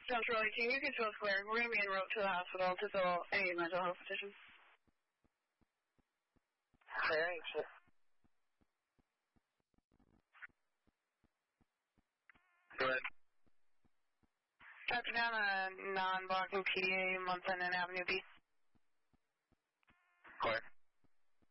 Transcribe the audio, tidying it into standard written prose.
Central 18, you can feel clear. We're going to be en route to the hospital to fill any mental health petitions. Alright. Go ahead. Chapter down a non-blocking PDA, Munson and Avenue B. Clear.